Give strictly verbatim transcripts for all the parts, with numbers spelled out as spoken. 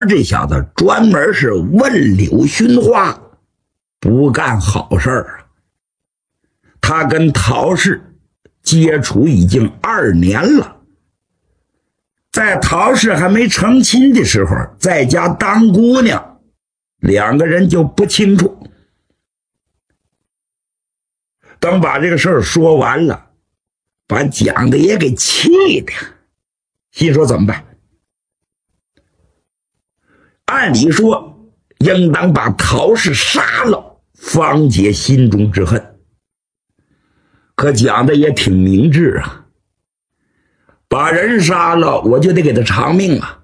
这小子专门是问柳寻花，不干好事儿啊。他跟陶氏接触已经二年了，在陶氏还没成亲的时候，在家当姑娘，两个人就不清楚。等把这个事儿说完了，把蒋的也给气的，心说怎么办？按理说应当把陶氏杀了，方解心中之恨。可蒋的也挺明智啊，把人杀了我就得给他偿命啊。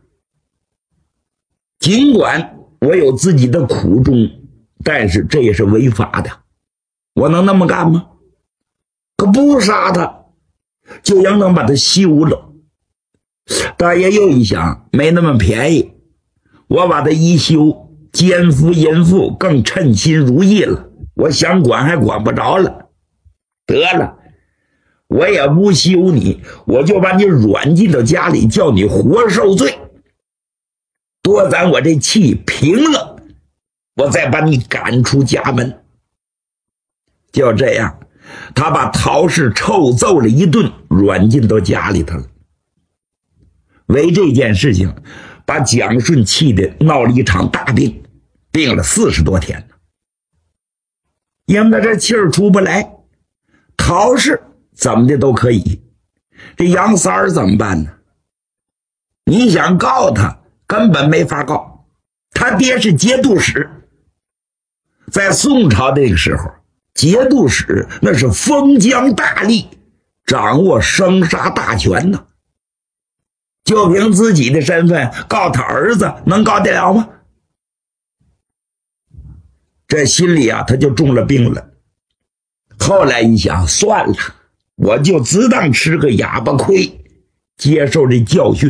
尽管我有自己的苦衷，但是这也是违法的，我能那么干吗？可不杀他就应当把他休了。大爷又一想，没那么便宜，我把他一休，奸夫淫妇更称心如意了，我想管还管不着了。得了，我也不休你，我就把你软禁到家里，叫你活受罪，多攒我这气平了，我再把你赶出家门。就这样，他把陶氏臭揍了一顿，软禁到家里头了。为这件事情把蒋顺气得闹了一场大病，病了四十多天呢。因为这气儿出不来，陶氏怎么的都可以，这杨三儿怎么办呢？你想告他根本没法告，他爹是节度使，在宋朝这个时候，节度使那是封疆大吏，掌握生杀大权呢。就凭自己的身份告他儿子，能告得了吗？这心里啊，他就中了病了。后来一想，算了，我就只当吃个哑巴亏，接受这教训。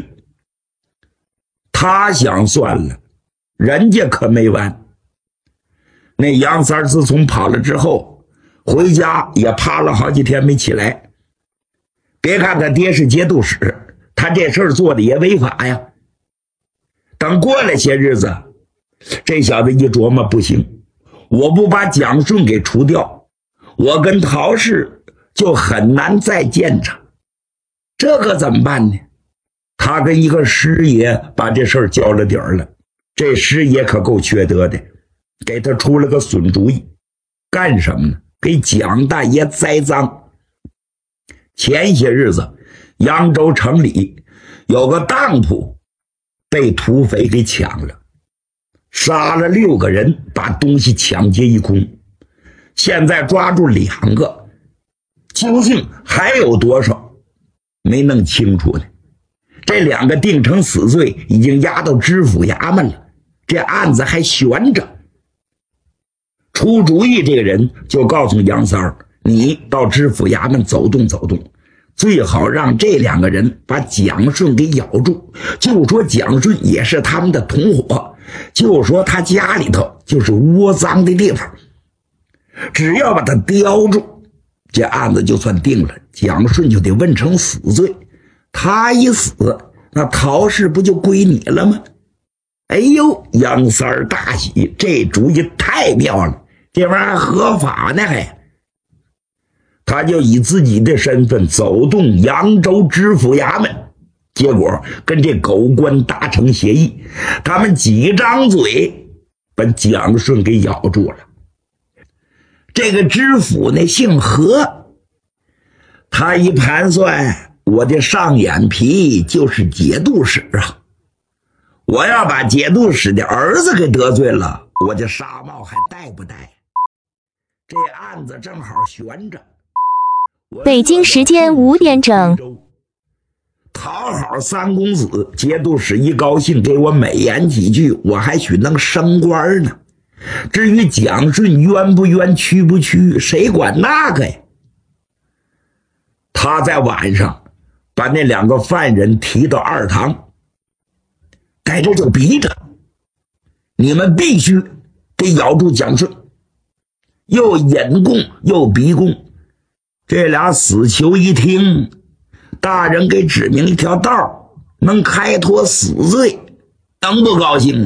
他想算了，人家可没完。那杨三自从跑了之后，回家也趴了好几天没起来。别看他爹是节度使，他这事儿做的也违法呀。等过了些日子，这小子一琢磨，不行，我不把蒋顺给除掉，我跟陶氏就很难再见着，这可怎么办呢？他跟一个师爷把这事儿交了底儿了，这师爷可够缺德的，给他出了个损主意。干什么呢？给蒋大爷栽赃。前些日子扬州城里有个当铺被土匪给抢了，杀了六个人，把东西抢劫一空。现在抓住两个，究竟还有多少没弄清楚呢？这两个定成死罪，已经押到知府衙门了，这案子还悬着。出主意这个人就告诉杨三儿，你到知府衙门走动走动，最好让这两个人把蒋顺给咬住，就说蒋顺也是他们的同伙，就说他家里头就是窝赃的地方，只要把他叼住，这案子就算定了，蒋顺就得问成死罪，他一死，那陶氏不就归你了吗？哎呦，杨三儿大喜，这主意太妙了，这玩意儿还合法呢还。他就以自己的身份走动扬州知府衙门，结果跟这狗官达成协议，他们几张嘴把蒋顺给咬住了。这个知府呢姓何，他一盘算，我的上眼皮就是节度使啊，我要把节度使的儿子给得罪了，我这纱帽还戴不戴？这案子正好悬着。 北京时间五点整， 讨好三公子，节度使一高兴给我美言几句，我还许能升官呢。至于蒋顺冤不冤屈不屈，谁管那个呀？他在晚上把那两个犯人提到二堂，在这就逼着你们必须得咬住蒋顺，又引供又逼供。这俩死囚一听，大人给指明一条道，能开脱死罪，能不高兴吗？